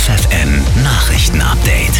FFN Nachrichten-Update.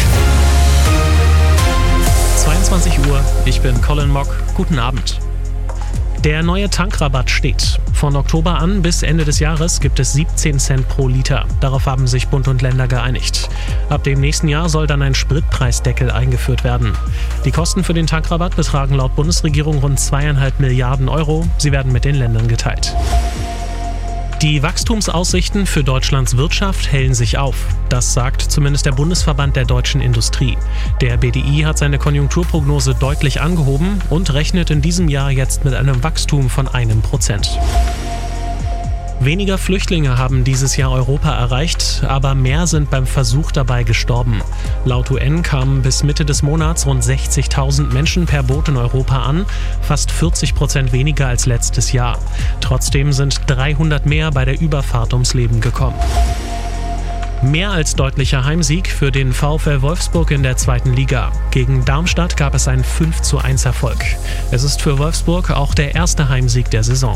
22 Uhr, ich bin Colin Mock. Guten Abend. Der neue Tankrabatt steht. Von Oktober an bis Ende des Jahres gibt es 17 Cent pro Liter. Darauf haben sich Bund und Länder geeinigt. Ab dem nächsten Jahr soll dann ein Spritpreisdeckel eingeführt werden. Die Kosten für den Tankrabatt betragen laut Bundesregierung rund 2,5 Milliarden Euro. Sie werden mit den Ländern geteilt. Die Wachstumsaussichten für Deutschlands Wirtschaft hellen sich auf. Das sagt zumindest der Bundesverband der deutschen Industrie. Der BDI hat seine Konjunkturprognose deutlich angehoben und rechnet in diesem Jahr jetzt mit einem Wachstum von 1%. Weniger Flüchtlinge haben dieses Jahr Europa erreicht, aber mehr sind beim Versuch dabei gestorben. Laut UN kamen bis Mitte des Monats rund 60.000 Menschen per Boot in Europa an, fast 40% weniger als letztes Jahr. Trotzdem sind 300 mehr bei der Überfahrt ums Leben gekommen. Mehr als deutlicher Heimsieg für den VfL Wolfsburg in der 2. Liga. Gegen Darmstadt gab es einen 5:1 Erfolg. Es ist für Wolfsburg auch der erste Heimsieg der Saison.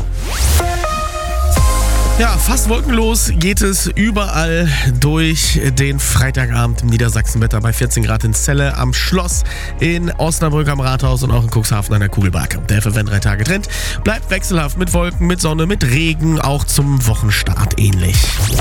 Ja, fast wolkenlos geht es überall durch den Freitagabend im Niedersachsenwetter bei 14 Grad in Celle am Schloss, in Osnabrück am Rathaus und auch in Cuxhaven an der Kugelbarke. Der FFN 3 Tage Trend bleibt wechselhaft mit Wolken, mit Sonne, mit Regen, auch zum Wochenstart ähnlich.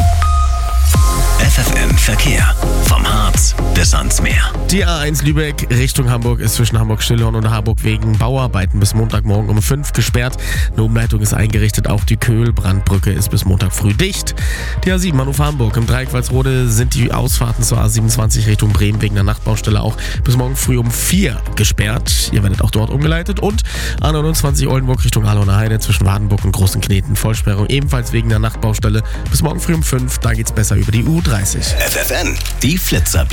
FFN Verkehr. Vom Harz bis ans Meer. Die A1 Lübeck Richtung Hamburg ist zwischen Hamburg-Stillhorn und Harburg wegen Bauarbeiten bis Montagmorgen um 5 gesperrt. Eine Umleitung ist eingerichtet, auch die Köhl-Brandbrücke ist bis Montag früh dicht. Die A7 Hannover-Hamburg im Dreieck Walsrode sind die Ausfahrten zur A27 Richtung Bremen wegen der Nachtbaustelle auch bis morgen früh um 4 gesperrt. Ihr werdet auch dort umgeleitet. Und A29 Oldenburg Richtung Ahlener Heide zwischen Wadenburg und Großen Kneten Vollsperrung ebenfalls wegen der Nachtbaustelle bis morgen früh um 5. Da geht's besser über die U30. FFN, die Flitzer.